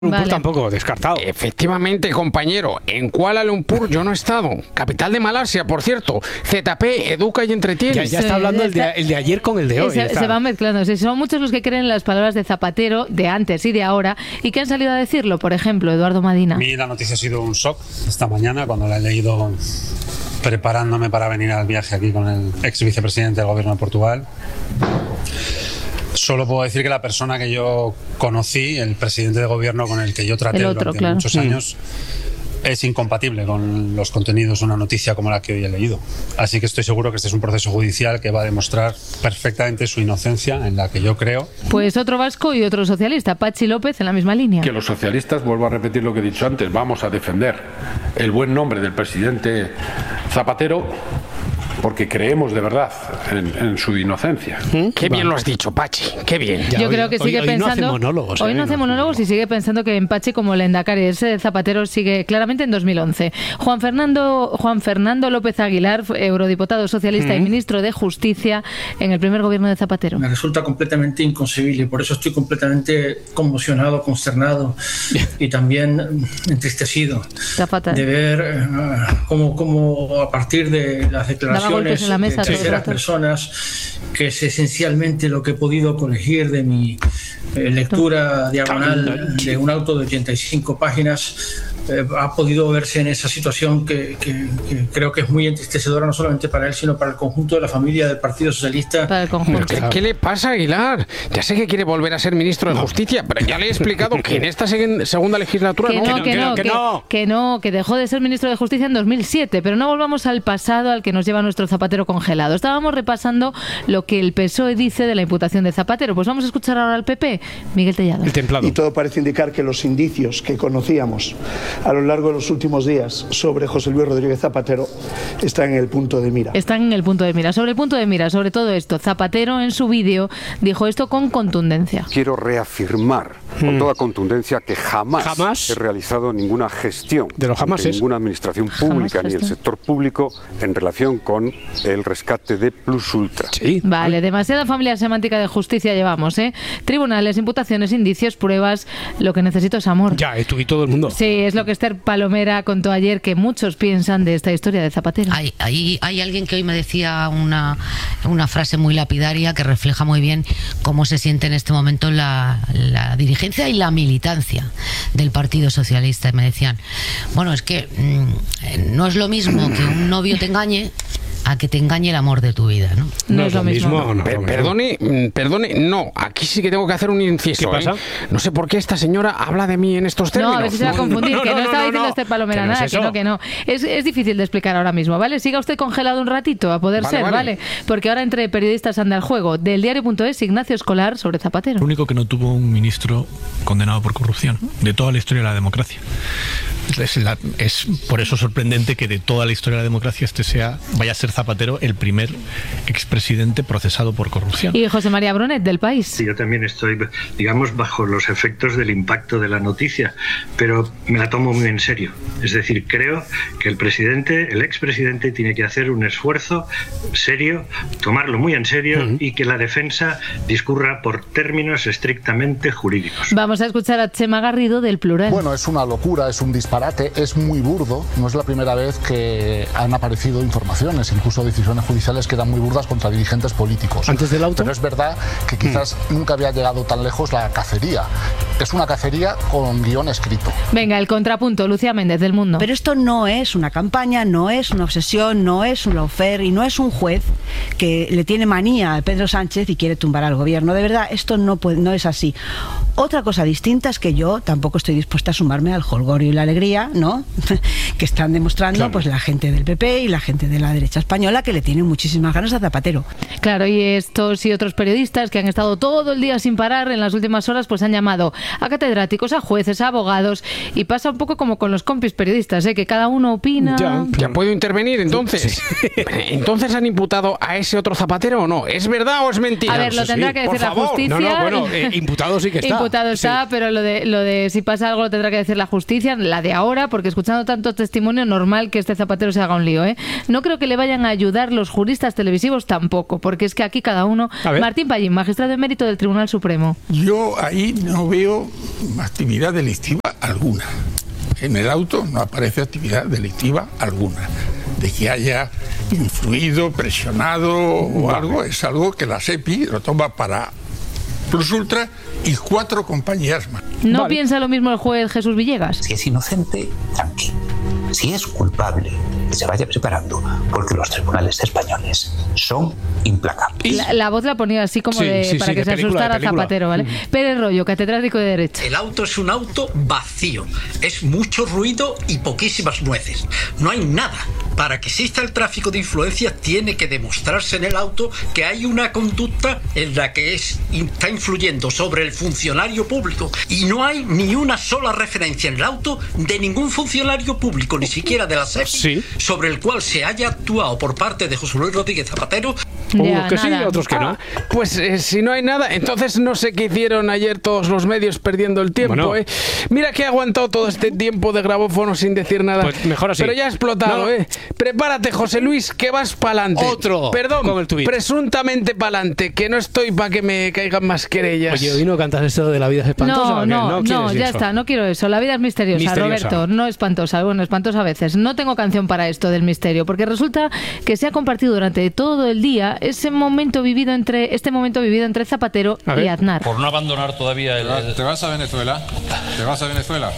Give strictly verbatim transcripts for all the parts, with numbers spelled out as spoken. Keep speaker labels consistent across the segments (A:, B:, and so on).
A: Lumpur
B: Vale.
A: tampoco, descartado.
C: Efectivamente, compañero, en Kuala Lumpur yo no he estado. Capital de Malasia, por cierto. Z P, educa y entretiene.
A: Ya, ya
B: Sí,
A: está hablando el de,
B: está-
A: el de ayer con el de hoy.
B: Se,
A: está.
B: se van mezclando. Sí, son muchos los que creen en las palabras de Zapatero, de antes y de ahora, y que han salido a decirlo. Por ejemplo, Eduardo Madina.
D: A mí la noticia ha sido un shock esta mañana cuando la he leído preparándome para venir al viaje aquí con el ex vicepresidente del gobierno de Portugal. Solo puedo decir que la persona que yo conocí, el presidente de gobierno con el que yo traté
B: El otro,
D: durante
B: claro.
D: muchos años, es incompatible con los contenidos de una noticia como la que hoy he leído. Así que estoy seguro que este es un proceso judicial que va a demostrar perfectamente su inocencia, en la que yo creo.
B: Pues otro vasco y otro socialista, Patxi López, en la misma línea.
E: Que los socialistas, vuelvo a repetir lo que he dicho antes, vamos a defender el buen nombre del presidente Zapatero porque creemos de verdad en, en su inocencia.
C: Qué bien lo has dicho, Pachi, qué bien.
A: Ya,
B: Yo
A: hoy-
B: creo que
A: hoy-
B: sigue
A: hoy no
B: pensando.
A: hace monólogos,
B: hoy
A: ¿eh?
B: no hace monólogos y sigue pensando que en Patxi como Lehendakari. Ese Zapatero sigue claramente en dos mil once. Juan Fernando, Juan Fernando López Aguilar, eurodiputado socialista y ministro de Justicia en el primer gobierno de Zapatero.
F: Me resulta completamente inconcebible, por eso estoy completamente conmocionado, consternado y también entristecido
B: Zapata-
F: de ver eh, cómo, cómo a partir de las
B: Daba golpes
F: declaraciones
B: en la mesa
F: de
B: todo el
F: terceras
B: rato.
F: personas, que es esencialmente lo que he podido colegir de mi eh, lectura diagonal de un auto de ochenta y cinco páginas, eh, ha podido verse en esa situación que, que- que creo que es muy entristecedora no solamente para él, sino para el conjunto de la familia del Partido Socialista.
B: Para el conjunto.
C: ¿Qué, qué le pasa, Aguilar? Ya sé que quiere volver a ser ministro de Justicia, pero ya le he explicado que en esta seguen- segunda legislatura
B: Que
C: no.
B: no, que no,
A: que
B: que,
A: no.
B: que no, que dejó de ser ministro de Justicia en dos mil siete, pero no volvamos al pasado al que nos lleva nuestro Zapatero congelado. Estábamos repasando lo que el P S O E dice de la imputación de Zapatero. Pues vamos a escuchar ahora al P P, Miguel Tellado.
A: El templado.
G: Y todo parece indicar que los indicios que conocíamos a lo largo de los últimos días sobre José Luis Rodríguez Zapatero están en el punto de mira.
B: Están en el punto de mira. Sobre el punto de mira, sobre todo esto, Zapatero en su vídeo dijo esto con contundencia.
E: Quiero reafirmar con toda contundencia que jamás,
A: Jamás.
E: he realizado ninguna gestión
A: De los jamases.
E: de ninguna administración pública ni el
B: gestión.
E: sector público en relación con el rescate de Plus Ultra.
A: Sí.
B: Vale, demasiada familia semántica de justicia llevamos, ¿eh? Tribunales, imputaciones, indicios, pruebas. Lo que necesito es amor.
A: Ya, eh, tú y todo el mundo.
B: Sí, es lo que Esther Palomera contó ayer, que muchos piensan de esta historia de Zapatero.
H: Hay, hay, hay alguien que hoy me decía una, una frase muy lapidaria que refleja muy bien cómo se siente en este momento la, la dirigencia y la militancia del Partido Socialista. Y me decían, bueno, es que mmm, no es lo mismo que un novio te engañe a que te engañe el amor de tu vida, ¿no?
B: No es lo mismo.
A: no, no,
C: Per-
A: no.
C: perdone, mm, perdone, no, aquí sí que tengo que hacer un inciso.
A: ¿Qué pasa?
C: ¿eh? No sé por qué esta señora habla de mí en estos términos.
B: No, a ver si se va a confundir,
A: no,
B: que no,
A: no, no,
B: estaba
A: no,
B: diciendo
A: no.
B: Esther Palomera
A: Que no es
B: nada, que
A: eso.
B: no, que no. Es, es difícil de explicar ahora mismo, ¿vale? Siga usted congelado un ratito, a poder
C: Vale,
B: ser,
C: vale.
B: ¿vale? Porque ahora entre periodistas anda el juego. Del diario.es, Ignacio Escolar sobre Zapatero.
I: Lo único que no tuvo un ministro condenado por corrupción de toda la historia de la democracia. Es, la- es por eso sorprendente que de toda la historia de la democracia este sea, vaya a ser Zapatero el primer expresidente procesado por corrupción.
B: Y José María Brunet, del País.
J: Sí, yo también estoy, digamos, bajo los efectos del impacto de la noticia, pero me la tomo muy en serio. Es decir, creo que el presidente, el expresidente, tiene que hacer un esfuerzo serio, tomarlo muy en serio y que la defensa discurra por términos estrictamente jurídicos.
B: Vamos a escuchar a Chema Garrido, del Plural.
K: Bueno, es una locura, es un disparate, es muy burdo. No es la primera vez que han aparecido informaciones, incluso decisiones judiciales que eran muy burdas contra dirigentes políticos.
A: Antes del auto.
K: Pero es verdad que quizás nunca había llegado tan lejos la cacería. Es una cacería con guión escrito.
B: Venga, el contrapunto, Lucía Méndez, del Mundo.
L: Pero esto no es una campaña, no es una obsesión, no es un lawfare y no es un juez que le tiene manía a Pedro Sánchez y quiere tumbar al gobierno. De verdad, esto no, puede, no es así. Otra cosa distinta es que yo tampoco estoy dispuesta a sumarme al jolgorio y la alegría, ¿no? que están demostrando
A: Claro.
L: pues la gente del P P y la gente de la derecha española, que le tienen muchísimas ganas a Zapatero.
B: Claro, y estos y otros periodistas que han estado todo el día sin parar en las últimas horas, pues han llamado a catedráticos, a jueces, a abogados, y pasa un poco como con los compis periodistas, ¿eh? Que cada uno opina.
A: Ya.
C: ¿Ya puedo intervenir entonces? ¿Entonces han imputado a ese otro Zapatero o no? ¿Es verdad o es mentira?
B: A ver, lo
A: Eso
B: tendrá
A: sí,
B: que
A: por
B: decir la
A: favor.
B: justicia.
A: No, no, bueno, eh, imputado sí que está.
B: Imputado está,
A: Sí.
B: pero lo de, lo de si pasa algo lo tendrá que decir la justicia. La de de ahora, porque escuchando tanto testimonio, normal que este Zapatero se haga un lío, ¿eh? No creo que le vayan a ayudar los juristas televisivos tampoco, porque es que aquí cada uno... Martín Pallín, magistrado emérito del Tribunal Supremo.
M: Yo ahí no veo actividad delictiva alguna. En el auto no aparece actividad delictiva alguna. De que haya influido, presionado o algo, es algo que la SEPI lo toma para Plus Ultra y cuatro compañías más.
B: ¿No vale. piensa lo mismo el juez Jesús Villegas?
N: Si es inocente, tranquilo. Si es culpable, que se vaya preparando, porque los tribunales españoles son implacables.
B: La, la voz la ponía así como
N: Sí,
B: de,
N: sí,
B: para
N: sí,
B: que
N: de
B: se
N: película,
B: asustara
N: de película.
B: Zapatero, ¿vale?
N: Uh-huh.
B: Pérez Royo, catedrático de Derecho.
O: El auto es un auto vacío, es mucho ruido y poquísimas nueces. No hay nada. Para que exista el tráfico de influencias tiene que demostrarse en el auto que hay una conducta en la que es, está influyendo sobre el funcionario público y no hay ni una sola referencia en el auto de ningún funcionario público, ni siquiera de la SEPI, sí. sobre el cual se haya actuado por parte de José Luis Rodríguez Zapatero.
A: Unos que sí, otros que no.
C: Pues eh, si no hay nada, entonces no sé qué hicieron ayer todos los medios perdiendo el tiempo.
A: Bueno.
C: ¿eh? Mira que he aguantado todo este tiempo de grabófono sin decir nada.
A: Pues mejor así.
C: Pero ya ha explotado,
A: No.
C: ¿eh? Prepárate, José Luis, que vas pa'lante.
A: Otro.
C: Perdón,
A: Con el tuit.
C: presuntamente pa'lante, que no estoy para que me caigan más querellas.
A: Oye, hoy no cantas esto de la vida es espantosa.
B: No,
A: ¿o qué?
B: no, no,
A: quieres
B: ya
A: eso?
B: está, no quiero eso. La vida es misteriosa,
A: Misteriosa.
B: Roberto, no espantosa. Bueno, espantosa a veces. No tengo canción para esto del misterio, porque resulta que se ha compartido durante todo el día ese momento vivido entre este momento vivido entre Zapatero y Aznar.
P: Por no abandonar todavía el... el-
Q: ¿Te vas a Venezuela? ¿Te vas a Venezuela?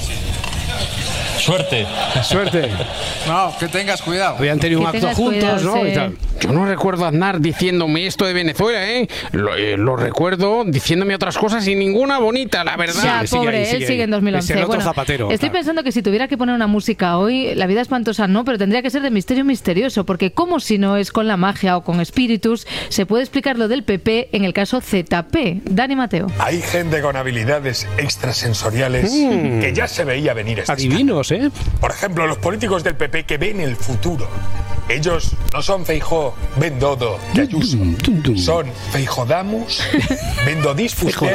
P: Suerte.
A: Suerte.
Q: No, que tengas cuidado.
A: Habían tenido un acto juntos, ¿no? Y tal.
C: Yo no recuerdo a Aznar diciéndome esto de Venezuela, ¿eh? Lo, eh, lo recuerdo diciéndome otras cosas y ninguna bonita, la verdad.
B: Ya, pobre, él sigue en dos mil once.
A: Ese otro
B: Bueno,
A: Zapatero,
B: estoy
A: claro.
B: pensando que si tuviera que poner una música hoy, La vida espantosa no, pero tendría que ser de misterio misterioso, porque como si no es con la magia o con espíritus, se puede explicar lo del P P en el caso Z P. Dani Mateo.
R: Hay gente con habilidades extrasensoriales
A: Mm.
R: que ya se veía venir este
A: Adivinos, ¿eh?
R: Por ejemplo, los políticos del P P que ven el futuro. Ellos no son Feijóo, Bendodo y Ayuso. Son Feijodamus, Bendodís Fuster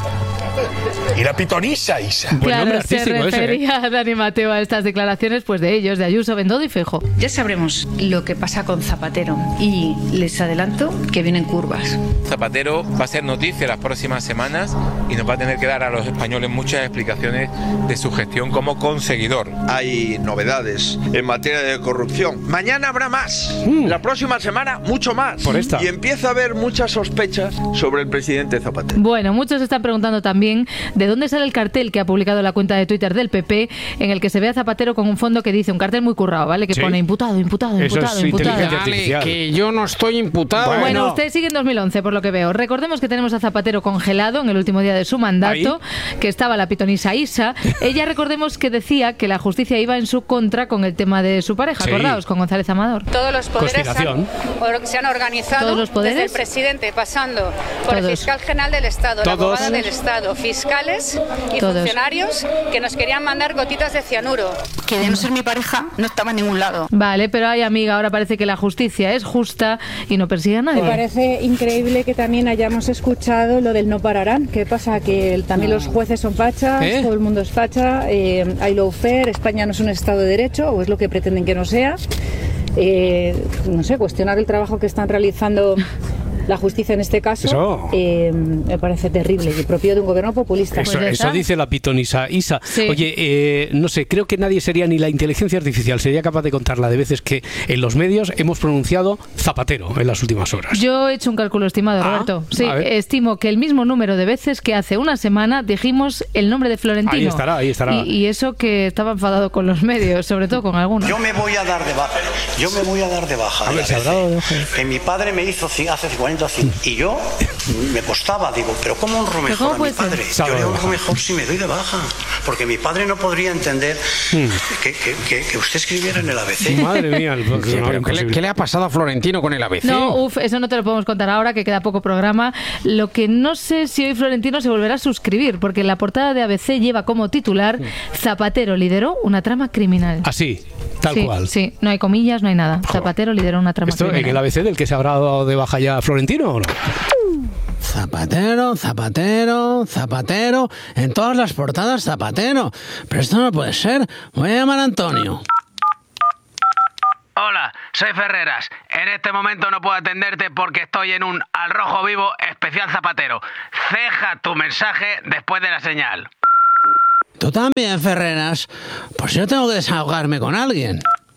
R: y la pitonisa Isa.
B: Claro, se refería a Dani Mateo a estas declaraciones pues de ellos, de Ayuso, Bendodo y Feijóo.
S: Ya sabremos lo que pasa con Zapatero y les adelanto que vienen curvas.
T: Zapatero va a ser noticia las próximas semanas y nos va a tener que dar a los españoles muchas explicaciones de su gestión como conseguidor.
U: Hay novedades en materia de corrupción. Mañana habrá más. La próxima semana mucho más.
A: Por esta.
U: Y empieza a haber muchas sospechas sobre el presidente Zapatero.
B: Bueno, muchos están preguntando también de dónde sale el cartel que ha publicado la cuenta de Twitter del P P, en el que se ve a Zapatero con un fondo que dice, un cartel muy currado, ¿vale? Que
C: Sí.
B: pone imputado, imputado,
C: Eso
B: imputado,
C: es
B: imputado.
C: inteligencia artificial. Que yo no estoy imputado.
B: Bueno,
C: Bueno.
B: usted sigue en dos mil once, por lo que veo. Recordemos que tenemos a Zapatero congelado en el último día de su mandato, que estaba la pitonisa Isa. Ella, recordemos que decía que la justicia iba en su contra con el tema de su pareja,
V: Sí.
B: acordaos, con González Amador.
V: Todos los poderes han,
B: Conspiración.
V: or- se han organizado,
B: ¿Todos los poderes?
V: desde el presidente, pasando por
B: Todos.
V: el fiscal general del Estado, la
B: Todos.
V: abogada del Estado, fiscales y
B: Todos.
V: funcionarios que nos querían mandar gotitas de cianuro.
S: Que de no ser mi pareja no estaba en ningún lado.
B: Vale, pero ay, amiga, ahora parece que la justicia es justa y no persigue a nadie.
W: Me parece increíble que también hayamos escuchado lo del no pararán. ¿Qué pasa? Que el- también los jueces son fachas,
B: ¿Eh?
W: todo el mundo es facha, eh, hay lawfare, España no es un Estado de Derecho, o es lo que pretenden que no sea. Eh, no sé, cuestionar el trabajo que están realizando la justicia en este caso
A: Eso.
W: eh, me parece terrible y propio de un gobierno populista.
A: Eso, eso dice la pitonisa Isa.
W: Sí.
A: Oye, eh, no sé, creo que nadie sería, ni la inteligencia artificial sería capaz de contar la de veces que en los medios hemos pronunciado Zapatero en las últimas horas.
B: Yo he hecho un cálculo estimado,
A: Ah,
B: Roberto. Sí,
A: a ver.
B: estimo que el mismo número de veces que hace una semana dijimos el nombre de Florentino.
A: Ahí estará, ahí estará.
B: Y, y eso que estaba enfadado con los medios, sobre todo con algunos.
X: Yo me voy a dar de baja. Yo me voy a dar de baja.
A: A ver,
X: de
A: se
X: la
A: habrá dado de
X: B C. Que mi padre me hizo ci- hace cincuenta años y yo me costaba, digo, pero ¿cómo honro
B: ¿Pero
X: mejor
B: cómo
X: a mi
B: puede ser?
X: padre?
A: Se ha
X: Yo
A: dado
X: le
A: de
X: honro
A: baja.
X: mejor si me doy de baja, porque mi padre no podría entender
A: Hmm.
X: que, que- que- que usted escribiera en el A B C.
A: Madre mía, el-
C: Sí,
A: no,
C: pero ¿qué, le,
A: imposible.
C: qué le ha pasado a Florentino con el A B C?
B: No, uff, eso no te lo podemos contar ahora, que queda poco programa. Lo que no sé si hoy Florentino se volverá a suscribir, porque en la portada de A B C lleva como titular Zapatero lideró una trama criminal.
A: Así, tal
B: sí,
A: cual.
B: Sí, no hay comillas, no hay nada. Zapatero lideró una trama
A: ¿Esto en
B: criminal.
A: el A B C del que se habrá dado de baja ya Florentino o no?
D: Zapatero, Zapatero, Zapatero, en todas las portadas Zapatero. Pero esto no puede ser. Voy a llamar a Antonio.
E: Hola, soy Ferreras. En este momento no puedo atenderte porque estoy en un Al Rojo Vivo especial Zapatero. Ceja tu mensaje después de la señal.
D: ¿Tú también, Ferreras? Pues yo tengo que desahogarme con alguien.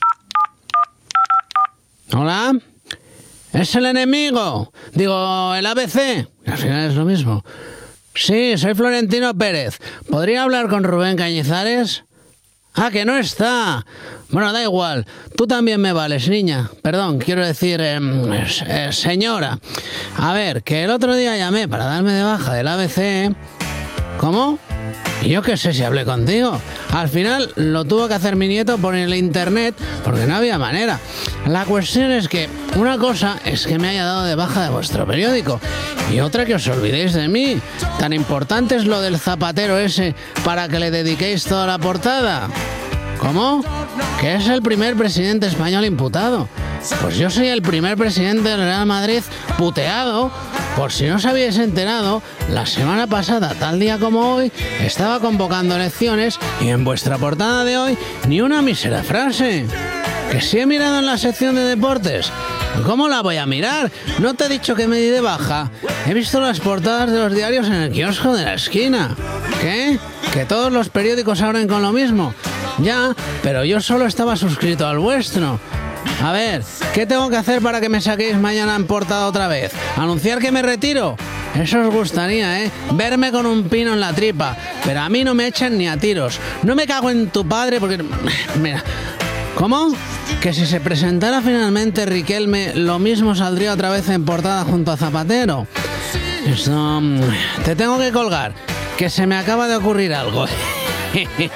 D: ¿Hola? ¿Es el enemigo? Digo, el A B C. Al final es lo mismo. Sí, soy Florentino Pérez. ¿Podría hablar con Rubén Cañizares? Ah, que no está. Bueno, da igual. Tú también me vales, niña. Perdón, quiero decir, eh, eh, señora. A ver, que el otro día llamé para darme de baja del A B C. ¿Cómo? Y yo qué sé si hablé contigo. Al final lo tuvo que hacer mi nieto por el internet porque no había manera. La cuestión es que una cosa es que me haya dado de baja de vuestro periódico y otra que os olvidéis de mí. Tan importante es lo del zapatero ese para que le dediquéis toda la portada. ¿Cómo? ¿Que es el primer presidente español imputado? Pues yo soy el primer presidente del Real Madrid puteado. Por si no os habíais enterado, la semana pasada, tal día como hoy, estaba convocando elecciones y en vuestra portada de hoy ni una mísera frase. Que sí he mirado en la sección de deportes. ¿Cómo la voy a mirar? No te he dicho que me di de baja. He visto las portadas de los diarios en el kiosco de la esquina. ¿Qué? ¿Que todos los periódicos abren con lo mismo? Ya, pero yo solo estaba suscrito al vuestro. A ver, ¿qué tengo que hacer para que me saquéis mañana en portada otra vez? ¿Anunciar que me retiro? Eso os gustaría, ¿eh? Verme con un pino en la tripa. Pero a mí no me echan ni a tiros. No me cago en tu padre porque... Mira... ¿Cómo? Que si se presentara finalmente Riquelme, lo mismo saldría otra vez en portada junto a Zapatero. Esto... Te tengo que colgar, que se me acaba de ocurrir algo.